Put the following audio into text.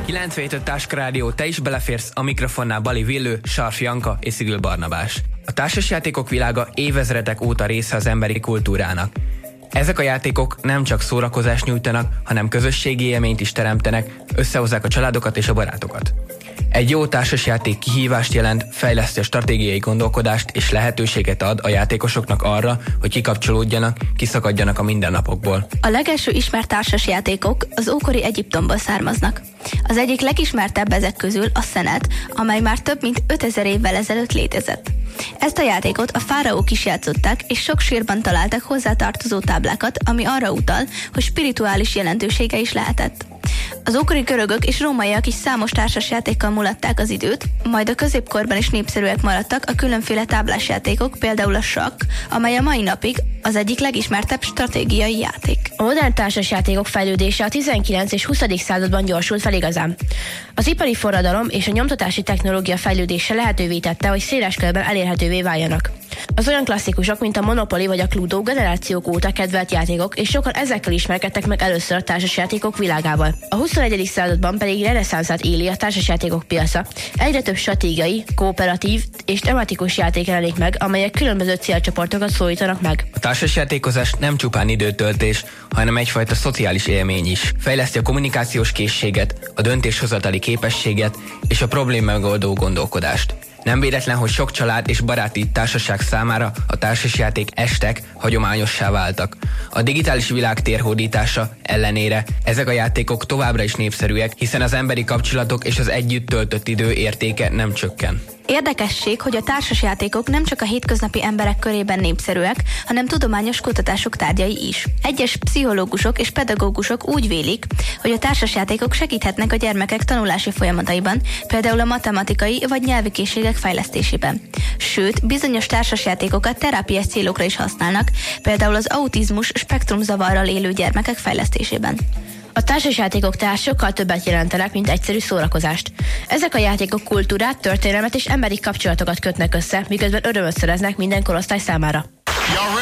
97.5 Táska Rádió, te is beleférsz, a mikrofonnál Bali Villő, Sarf Janka és Szigül Barnabás. A társasjátékok világa évezredek óta része az emberi kultúrának. Ezek a játékok nem csak szórakozást nyújtanak, hanem közösségi élményt is teremtenek, összehozzák a családokat és a barátokat. Egy jó társasjáték kihívást jelent, fejleszti a stratégiai gondolkodást és lehetőséget ad a játékosoknak arra, hogy kikapcsolódjanak, kiszakadjanak a mindennapokból. A legelső ismert társasjátékok az ókori Egyiptomból származnak. Az egyik legismertebb ezek közül a szenet, amely már több mint 5000 évvel ezelőtt létezett. Ezt a játékot a fáraók is játszották, és sok sírban találtak hozzátartozó táblákat, ami arra utal, hogy spirituális jelentősége is lehetett. Az ókori görögök és rómaiak is számos társasjátékkal mulatták az időt, majd a középkorban is népszerűek maradtak a különféle táblásjátékok, például a sakk, amely a mai napig az egyik legismertebb stratégiai játék. A modern társasjátékok fejlődése a 19. és 20. században gyorsult fel igazán. Az ipari forradalom és a nyomtatási technológia fejlődése lehetővé tette, hogy széles körben elérhetővé váljanak. Az olyan klasszikusok, mint a Monopoly vagy a Cluedo generációk óta kedvelt játékok, és sokan ezekkel ismerkedtek meg először a társasjátékok világával. A 21. században pedig reneszánszát éli a társasjátékok piaca. Egyre több stratégiai, kooperatív és tematikus játék jelenik meg, amelyek különböző célcsoportokat szólítanak meg. A társasjátékozás nem csupán időtöltés, hanem egyfajta szociális élmény is. Fejleszti a kommunikációs készséget, a döntéshozatali képességet és a problémamegoldó gondolkodást. Nem véletlen, hogy sok család és baráti társaság számára a társasjáték estek hagyományossá váltak. A digitális világ térhódítása ellenére ezek a játékok továbbra is népszerűek, hiszen az emberi kapcsolatok és az együtt töltött idő értéke nem csökken. Érdekesség, hogy a társasjátékok nem csak a hétköznapi emberek körében népszerűek, hanem tudományos kutatások tárgyai is. Egyes pszichológusok és pedagógusok úgy vélik, hogy a társasjátékok segíthetnek a gyermekek tanulási folyamataiban, például a matematikai vagy nyelvi készségek fejlesztésében. Sőt, bizonyos társasjátékokat terápiás célokra is használnak, például az autizmus spektrumzavarral élő gyermekek fejlesztésében. A társasjátékok tehát sokkal többet jelentenek, mint egyszerű szórakozást. Ezek a játékok kultúrát, történelmet és emberi kapcsolatokat kötnek össze, miközben örömöt szereznek minden korosztály számára.